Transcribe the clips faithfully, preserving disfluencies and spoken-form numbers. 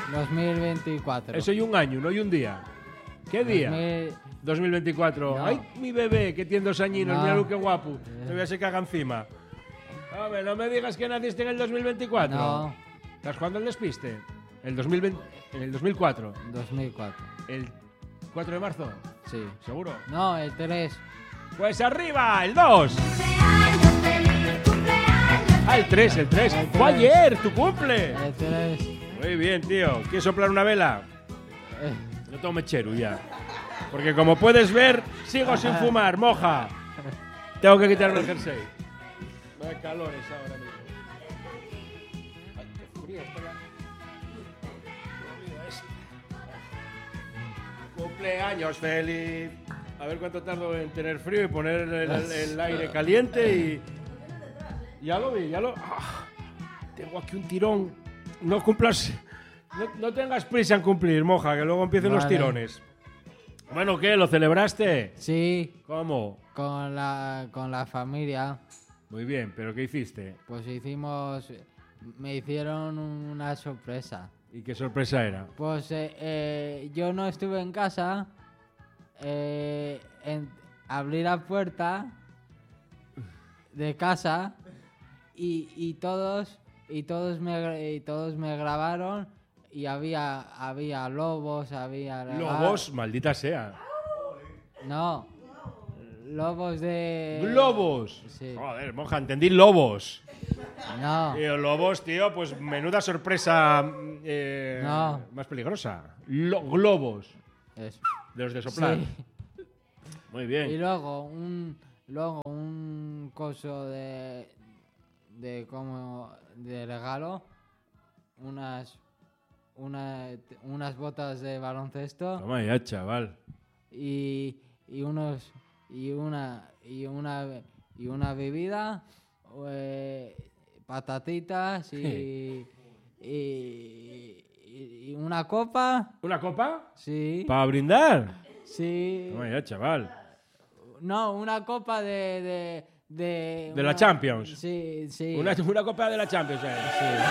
dos mil veinticuatro. Eso y un año, no y un día. ¿Qué día? dos mil... dos mil veinticuatro. No. Ay, mi bebé, que tiene dos añinos, No. mira lo que guapo. Te voy a se caga encima. A ver, no me digas que naciste en el dos mil veinticuatro. No, ¿Estás jugando al despiste? El dos mil veinte, en el dos mil cuatro. dos mil cuatro. El cuatro de marzo. Sí. ¿Seguro? No, el tres. Pues arriba, el dos. Ah, el tres, el tres. El Fue tres. ayer, tu cumple. El tres. Muy bien, tío. ¿Quieres soplar una vela? Eh, No tengo mechero ya. Porque como puedes ver, sigo sin fumar, moja. Tengo que quitarme el jersey. Vaya calores ahora mismo. Ay, qué frío está la... Cumpleaños feliz. A ver cuánto tardo en tener frío y poner el, el- el aire caliente y... Ya lo vi, ya lo... Ah, tengo aquí un tirón. No cumplas... No, no tengas prisa en cumplir, moja, que luego empiecen los Vale. tirones. Bueno, ¿qué? ¿Lo celebraste? sí, ¿Cómo? con la, con la familia. Muy bien, ¿pero qué hiciste? Pues hicimos... Me hicieron una sorpresa. ¿Y qué sorpresa era? Pues eh, eh, yo no estuve en casa. Eh, en- abrí la puerta de casa y, y todos y todos me gra- y todos me grabaron y había había lobos, había Lobos, maldita sea. no lobos de ¡Globos! Sí. Joder, moja, entendí lobos. No, Tío, lobos, tío, pues menuda sorpresa eh, No. más peligrosa. Lo- globos, es- de los de soplar. sí. Muy Y bien. luego un luego un coso de de como de regalo, unas una- unas botas de baloncesto Toma ya, chaval. y, y unos y una y una y una bebida, eh, patatitas y, y, y- y una copa, ¿Una copa? sí, ¿Para brindar? sí. Toma ya, chaval. No, una copa de... De, de, De la una- Champions. Sí, sí. Una, una copa de la Champions, eh.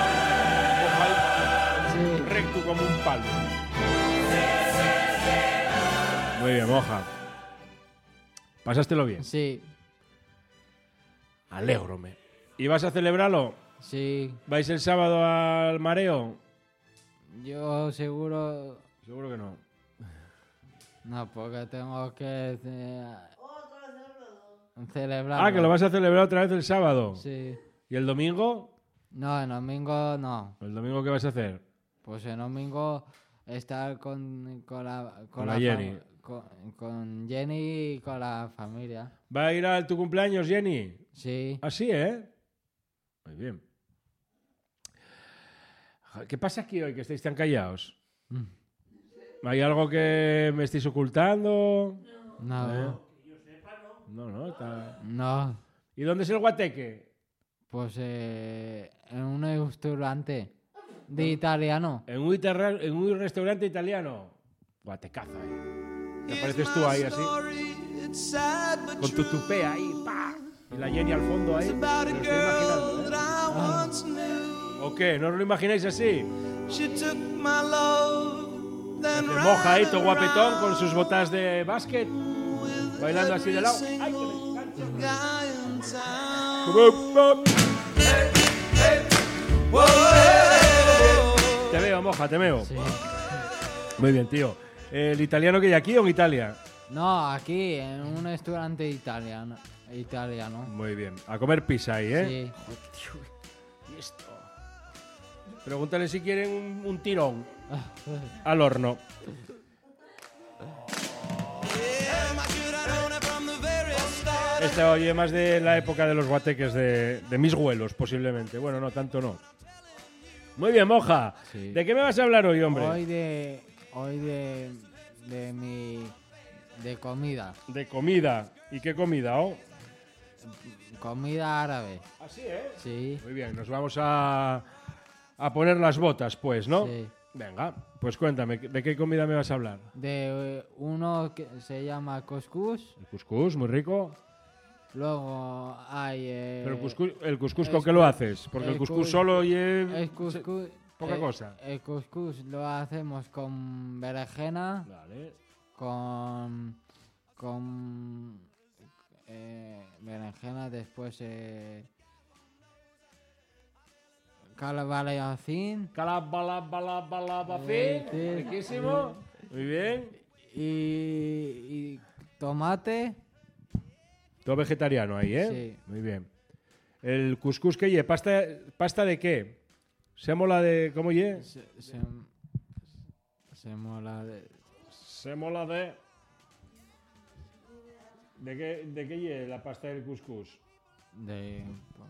sí. Recto como un palo. Muy bien, moja. ¿Pasástelo bien? Sí, Alégrome. ¿Y vas a celebrarlo? sí. ¿Vais el sábado al mareo? Yo seguro... Seguro que no. No, porque tengo que eh, celebrar. Ah, que lo vas a celebrar otra vez el sábado. Sí. ¿Y el domingo? No, el domingo no. ¿El domingo qué vas a hacer? Pues el domingo estar con, con la... Con la fam- Jenny. Con, con Jenny y con la familia. ¿Va a ir a tu cumpleaños, Jenny? Sí. Así, ¿eh? Muy bien. ¿Qué pasa aquí hoy que estáis tan callados? ¿Hay algo que me estéis ocultando? No. ¿Eh? No, no. Está... No. ¿Y dónde es el guateque? Pues eh, en un restaurante de italiano. En un, iterra- en un restaurante italiano. Guatecaza, ¿eh? ¿Te apareces tú ahí así? Con tu tupé ahí, pa. Y la Jenny al fondo ahí. Me lo estoy imaginando, ¿eh? ¿O qué? ¿No os lo imagináis así? Se moja ahí, todo guapetón, con sus botas de básquet. Bailando así de lado. ¡Ay, que me encanta! Te veo, moja, te veo. Sí. Muy bien, tío. ¿El italiano que hay aquí o en Italia? No, aquí, en un restaurante italiano. italiano. Muy bien. A comer pizza ahí, ¿eh? Sí. Joder, tío. ¿Y esto? Pregúntale si quieren un, un tirón al horno. Este oye más de la época de los guateques de, de mis huelos, posiblemente. Bueno, no, tanto no. Muy bien, moja. Sí. ¿De qué me vas a hablar hoy, hombre? Hoy de... Hoy de... De mi... De comida. De comida. ¿Y qué comida, oh? Comida árabe. Así, ¿eh? Sí. Muy bien, nos vamos a, a poner las botas, pues, ¿no? Sí. Venga, pues cuéntame, ¿de qué comida me vas a hablar? De eh, uno que se llama couscous. El cuscús, muy rico. Luego hay... eh, Pero el cuscús, el cuscús es ¿con qué lo cu- haces? Porque el el cuscús cus- solo y es couscous, poca eh, cosa. El couscous lo hacemos con berenjena, Vale. con... con eh, berenjena, después eh, calabacín Calabalabalabalabacín. Eh, sí. Riquísimo. Muy bien. y, y tomate. Todo vegetariano ahí, ¿eh? Sí. Muy bien. El cuscús que lle, pasta, pasta de qué? Sémola de ¿cómo lle? Se, se, se mola de, Sémola de ¿De qué de qué lle la pasta del cuscús? de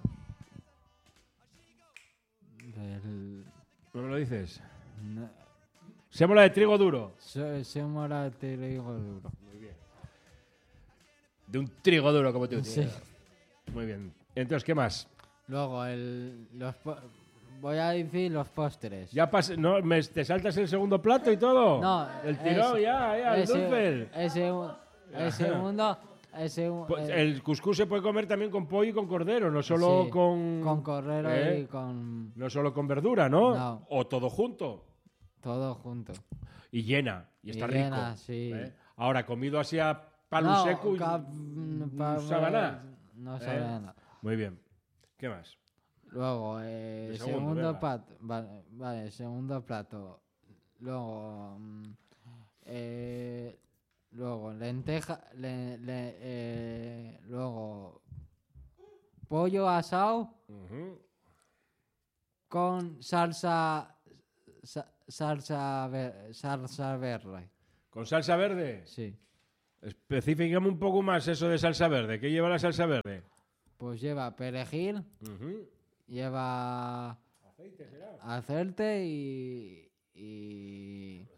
del ¿No me lo dices? no, Sémola de trigo duro. se, se mola de trigo duro. Muy bien. De un trigo duro como tú. Sí. Muy bien. Entonces, ¿qué más? Luego el los po- voy a decir los postres. Ya pas no, me, ¿te saltas el segundo plato y todo? No, El tirón, ese- ya, ya, el ese- dulce. El, segu- el segundo, el segu- Pues el- el cuscús se puede comer también con pollo y con cordero, no solo sí, con... con cordero ¿eh? y con No solo con verdura, ¿no? No. O todo junto. todo junto. Y llena, y está Y rico. llena, sí. ¿eh? Ahora, comido así a palo No, seco y... cap- mm, pa- no sabe a nada. No sabe ¿Eh? a nada. Muy bien. ¿Qué más? Luego, eh, El segundo, segundo, venga. plato. Vale, vale, segundo plato. Luego, mm, eh, luego lenteja, le- le- eh, luego pollo asado Ujú. con salsa, sa- salsa, ver- salsa verde. ¿Con salsa verde? Sí. Específicame un poco más eso de salsa verde. ¿Qué lleva la salsa verde? Pues lleva perejil, Ujú. lleva ¿Aceite será? aceite y, y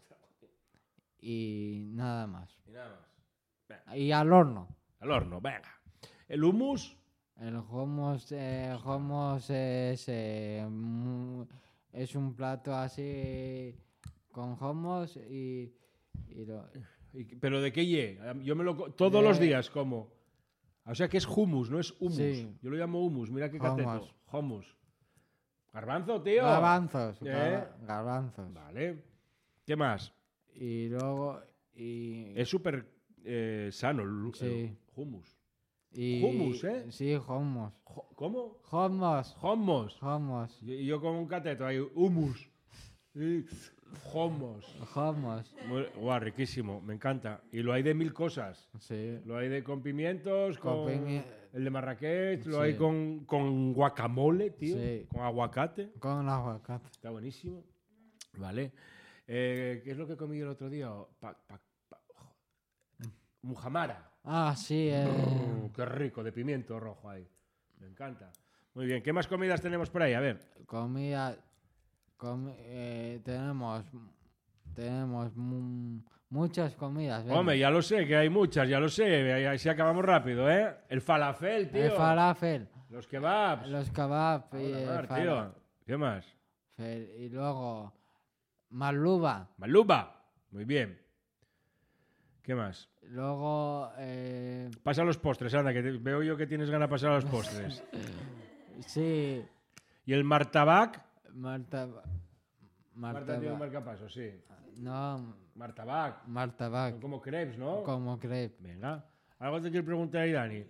y nada más. Y nada más. Y al horno. Al horno, venga. ¿El hummus? El hummus, eh, hummus es, eh, mu- es un plato así con hummus y, y lo- ¿Y- ¿Pero de qué lle? Yo me lo co- todos De- los días como. O sea que es hummus, no es hummus. Sí. Yo lo llamo hummus, mira qué Hummus. cateto. Hummus. Garbanzo, tío. garbanzos, ¿Eh? garba- garbanzos. Vale. ¿Qué más? Y luego y, Es súper eh, sano el, Sí. el hummus. y- hummus, ¿eh? Sí, hummus. Jo- ¿Cómo? Hummus, Hummus. hummus, Y y yo como un cateto ahí, hummus. Y hummus. hummus. Muy- Guau, riquísimo, me encanta. Y lo hay de mil cosas. Sí. Lo hay de con pimientos, con, Con pimi- el de Marrakech, lo Sí. hay con, con guacamole, tío, Sí. con aguacate. Con aguacate. Está buenísimo. Vale. Eh, ¿Qué es lo que comí el otro día? Pa, pa, pa- jo- Mujamara. Ah, sí, eh, Mm, qué rico, de pimiento rojo ahí. Me encanta. Muy bien, ¿qué más comidas tenemos por ahí? A ver. comida, comi- eh, tenemos, tenemos mu- muchas comidas. venga. Hombre, ya lo sé, que hay muchas, ya lo sé. Ahí, ahí sí acabamos rápido, ¿eh? El falafel, tío. El falafel, Los kebabs. los kebabs y, Vamos a el hablar, falafel, tío. ¿Qué más? y luego maluba, Maluba. Muy bien. ¿Qué más? luego eh, Pasa a los postres, anda, que te- veo yo que tienes ganas de pasar a los postres. sí, ¿Y el martabac? Marta, Marta tiene un Marta, marcapaso, sí. no, Martabac. Marta Son como crepes, ¿no? como crepe. Venga. ¿Algo te quiero preguntar ahí, Dani?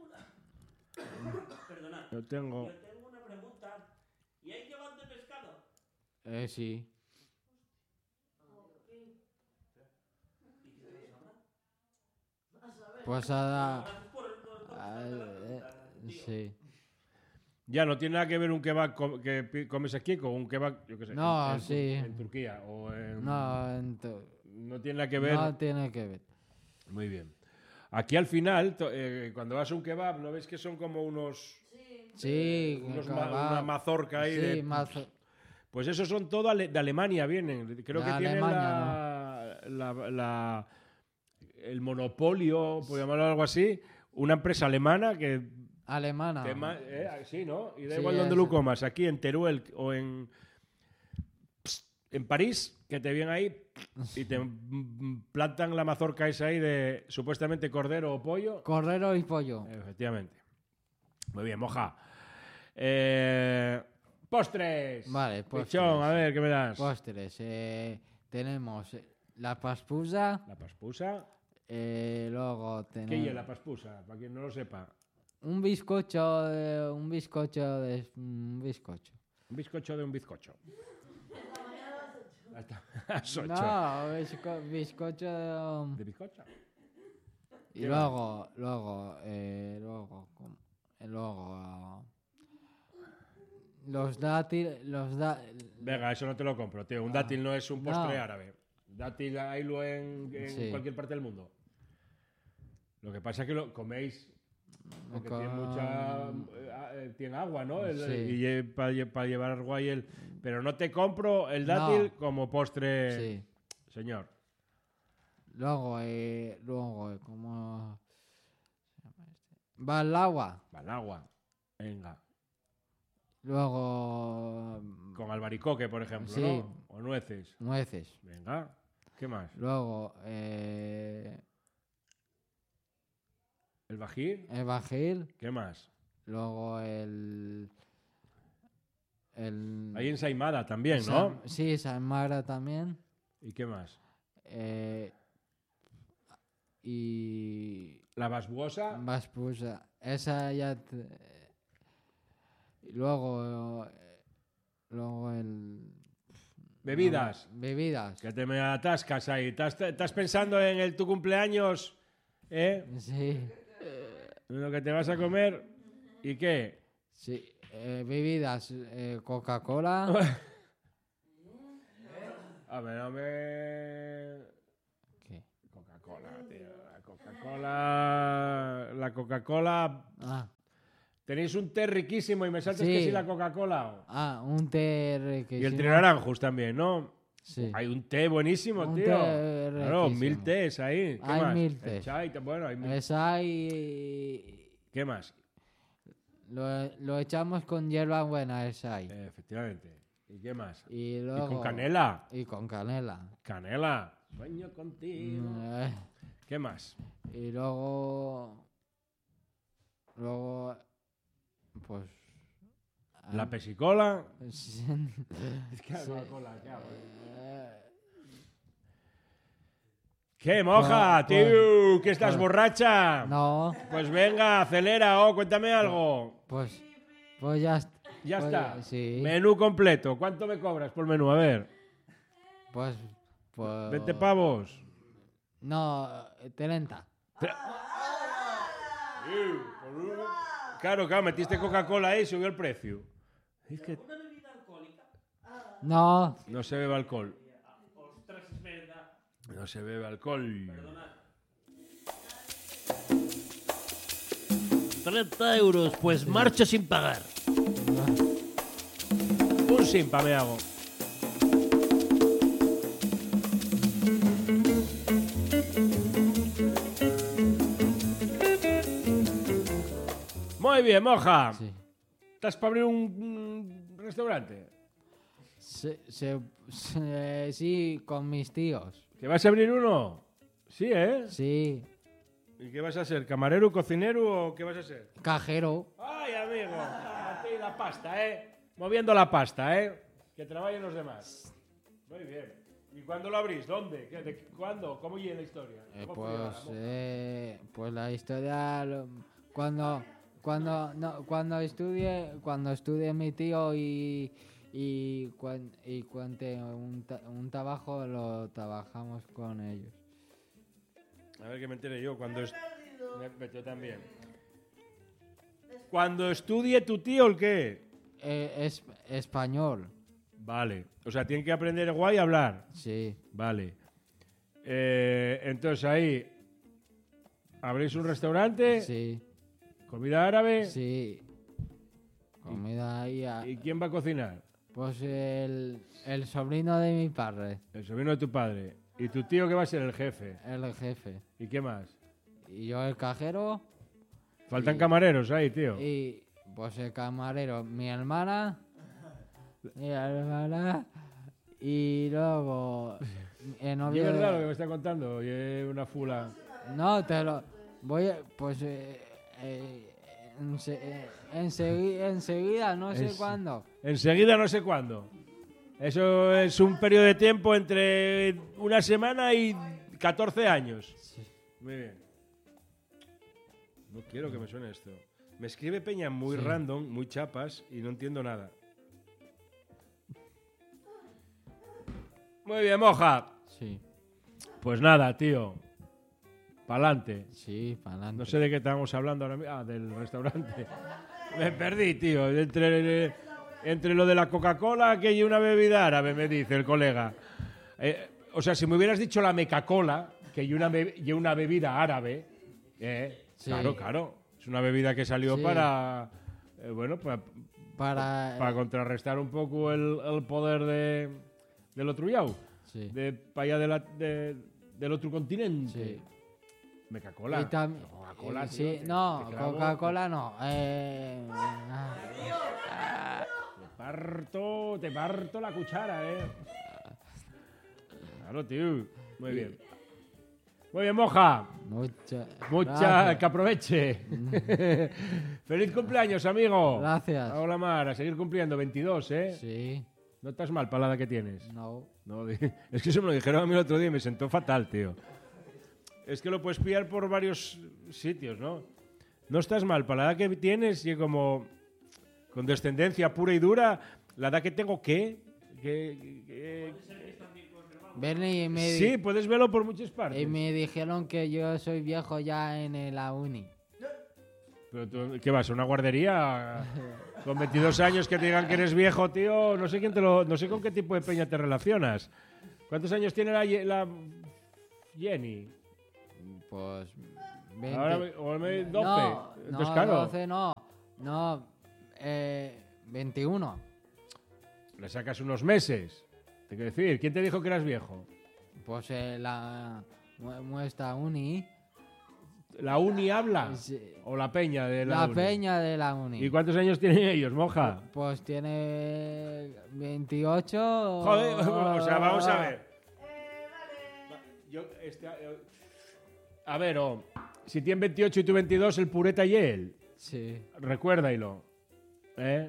Perdona, Yo tengo... yo tengo una pregunta. ¿Y hay kebab de pescado? Eh, sí, pues ahora, ah, eh, sí. Ya, no tiene nada que ver un kebab co- que pi- comes aquí con un kebab, yo qué sé, No, en, en- sí. en Turquía o en... No, ento- No tiene nada que ver. no tiene que ver. Muy bien. Aquí al final, to- eh, cuando vas a un kebab, ¿no ves que son como unos... Sí, unos el ma- kebab. una mazorca ahí Sí, de... mazo- Pues esos son todo ale- de Alemania, vienen. Creo De que tienen Alemania, la, la- la- el monopolio, por llamarlo algo así, una empresa alemana que... alemana. te ma- eh, sí, ¿no? Y da Sí, igual donde es- lo comas, aquí en Teruel o en... En París, que te vienen ahí y te mm, plantan la mazorca esa ahí de supuestamente cordero o pollo. Cordero y pollo. Efectivamente. Muy bien, moja. Eh, Postres. Vale, postres. Pichón, a ver, ¿qué me das? Postres. Eh, tenemos la paspusa. La paspusa. Eh, luego ¿Qué tenemos es la paspusa? Para quien no lo sepa. un bizcocho, de, un bizcocho de un bizcocho. Un bizcocho de un bizcocho. Hasta las ocho. No, bizco- bizcocho de un- ¿De bizcocho? Y ¿Qué luego, luego, eh, luego, com- eh, luego, ah, los dátiles, los da, Venga, eso no te lo compro, tío. Un Ah. dátil no es un postre No. árabe. Dátil haylo en, en Sí. cualquier parte del mundo. Lo que pasa es que lo coméis porque con- tiene mucha eh, eh, tiene agua, ¿no? El- Sí. Y para llevar guay el, pero no te compro el dátil No. como postre, sí. señor. Luego, eh, luego, eh, ¿cómo se llama este? Va el agua. Al agua. Venga. Luego, mm, Con albaricoque, por ejemplo, Sí. ¿no? O nueces. nueces. Venga. ¿Qué más? Luego, eh, El bají. el bajil. ¿Qué más? Luego el... el Hay ensaimada también, ¿no? San- sí, San Magra también. ¿Y qué más? Eh, y... La basbuosa. Baspusa. Esa ya... te- y luego... eh, luego el... Bebidas. no, bebidas. Que te me atascas ahí. ¿Estás, estás pensando en el, tu cumpleaños? ¿Eh? Sí, En lo que te vas a comer. ¿Y qué? sí. eh, bebidas. eh, Coca-Cola. A ver, no me... ¿Qué? Coca-Cola, tío. La Coca-Cola... La Coca-Cola... Ah, Tenéis un té riquísimo y me saltas Sí. que sí la Coca-Cola. ah, un té riquísimo. Y el trinaranjus también, ¿no? Sí. Hay un té buenísimo, Un tío. té Claro, riquísimo. mil tés ahí. ¿Qué Hay más? mil El tés. chai, bueno, hay mil... Esa y... ¿Qué más? Lo, lo echamos con hierba buena, esa ahí. Eh, efectivamente. ¿Y qué más? Y Y luego... con canela. Y con canela. Canela. Sueño contigo. Mm, eh, ¿Qué más? Y luego... Luego... Pues... La ah, pesicola. sí, Es que la Coca-Cola, ¿qué hago? eh, ¿Qué moja, Pues- tío? ¿Que estás pues- borracha? No, Pues venga, acelera, oh, cuéntame algo. pues... Pues ya, est- Ya pues, está. Sí. Menú completo. ¿Cuánto me cobras por menú? A ver. Pues... pues veinte pavos. No, eh, treinta. Claro, claro, metiste Coca-Cola ahí y subió el precio. Es que ¿Una bebida alcohólica? No, no se bebe alcohol. Ostras, es verdad. No se bebe alcohol. treinta euros, pues marcho sin pagar. Un simpa me hago. Muy bien, moja. sí. ¿Estás para abrir un, un restaurante? Se, se- se- sí, con mis tíos. ¿Que vas a abrir uno? Sí, ¿eh? Sí, ¿Y qué vas a ser? ¿Camarero, cocinero o qué vas a ser? cajero. ¡Ay, amigo! A ti la pasta, ¿eh? Moviendo la pasta, ¿eh? Que trabajen los demás. Muy bien. ¿Y cuándo lo abrís? ¿Dónde? ¿Qué, de, ¿Cuándo? ¿Cómo llega la historia? Eh, ¿Cómo fue la pues, moja? eh, pues la historia lo- cuando cuando no, cuando estudie cuando estudie mi tío y y, cuan- y cuente un, ta- un trabajo lo trabajamos con ellos. A ver que me entere yo. Cuando es... me, me- yo también. Cuando estudie tu tío, ¿el qué? Eh, es español, Vale. O sea, tienen que aprender guay a hablar. sí, Vale. Eh, entonces ahí... ¿Abrís un restaurante? sí, ¿Comida árabe? sí. Comida ahí, a- ¿Y quién va a cocinar? pues el, el sobrino de mi padre, El sobrino de tu padre. ¿Y tu tío que va a ser el jefe? el jefe. ¿Y qué más? Y yo el cajero. Faltan Y- camareros ahí, tío. Y pues el camarero, mi hermana, mi hermana, y luego el ¿Y es novio verdad lo que de... me está contando? Y es una fula. No, te lo... Voy a... Pues... eh, eh, ense- eh, ensegui- enseguida, no sé Es- cuándo. Enseguida no sé cuándo. Eso es un periodo de tiempo entre una semana y catorce años. Muy bien. No quiero que me suene esto. Me escribe Peña muy Sí. random, muy chapas, y no entiendo nada. Muy bien, Moja. Sí, Pues nada, tío. Pa'lante. sí, para adelante. No sé de qué estábamos hablando ahora mismo. Ah, del restaurante. Me perdí, tío. Entre, entre lo de la Coca-Cola, que hay una bebida árabe, me dice el colega. Eh, o sea, si me hubieras dicho la Meca-Cola, que hay una, be- y una bebida árabe, eh, Sí. claro, claro. Es una bebida que salió Sí. para, eh, bueno, para, Para... para contrarrestar un poco el, el poder de, del otro yao, Sí. de para allá de la- de- del otro continente. Sí. Meca-Cola. Y tam- Coca-Cola, y tío, sí, que- no, que clavo. Coca-Cola no. Eh, ah, Te parto, te parto la cuchara, eh. Claro, tío. Muy bien. Muy bien, Moja. mucha- Mucha, gracias. que aproveche. Feliz cumpleaños, amigo. Gracias. Hola, Mar, a seguir cumpliendo. veintidós, ¿eh? Sí, No estás mal para la edad que tienes. no. No, di- es que eso me lo dijeron a mí el otro día y me sentó fatal, tío. Es que lo puedes pillar por varios sitios, ¿no? No estás mal para la edad que tienes y como con descendencia pura y dura, la edad que tengo, ¿qué? ¿Qué- qué- Ven y me, di- Sí, puedes verlo por muchas y partes. me dijeron que yo soy viejo ya en la uni. Pero tú, ¿qué vas? ¿A una guardería? Con veintidós años que te digan que eres viejo, tío. No sé quién te lo, no sé con qué tipo de peña te relacionas. ¿Cuántos años tiene la, Ye- la Jenny? Pues veinte. Ahora, me- o me- doce. No, Entonces, no, claro, doce no. No, eh, veintiuno. le sacas unos meses. Te quiero decir, ¿quién te dijo que eras viejo? Pues eh, la mu- muestra uni. ¿La uni habla? Sí. ¿O la peña de la, La uni? peña de la uni. ¿Y cuántos años tienen ellos, Moja? Pues tiene veintiocho. Joder, o sea, vamos a ver. Va- Yo, este, eh, a ver, oh, si tienen veintiocho y tú veintidós, el pureta y él. Sí. Recuérdalo. ¿Eh?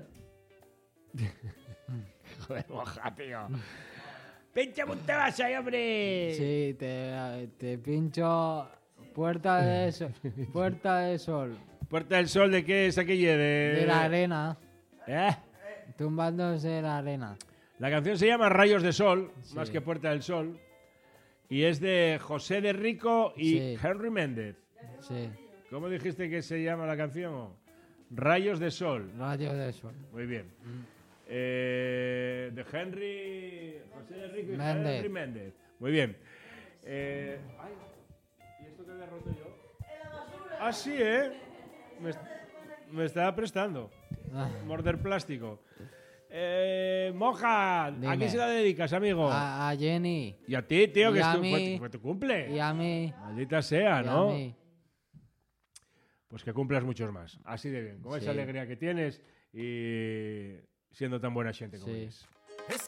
Joder, Moja, tío. ¡Pincha un ahí, hombre! Sí, te, te pincho puerta de sol. Puerta de sol. ¿Puerta del Sol de qué es aquella? De, De la arena. ¿Eh? Tumbándose la arena. La canción se llama Rayos de Sol, Sí. más que Puerta del Sol. Y es de José de Rico y Sí. Henry Méndez. Sí. ¿Cómo dijiste que se llama la canción? Rayos de Sol. Rayos de sol. Muy bien. Eh, de Henry. José de Rico y Méndez. Henry Méndez. Muy bien. Eh, ay, ¿y esto qué había roto yo? Ah, sí, ¿eh? Me, est- me estaba prestando. Ah, Morder plástico. Eh, Moja, ¿a Dime. quién se la dedicas, amigo? A, a Jenny. Y a ti, tío, Y que es a tu, mí. fue, tu- fue tu cumple. Y a mí. Maldita sea, y a ¿no? mí. Pues que cumplas muchos más. Así de bien. Con esa Sí. alegría que tienes y siendo tan buena gente como Sí. eres.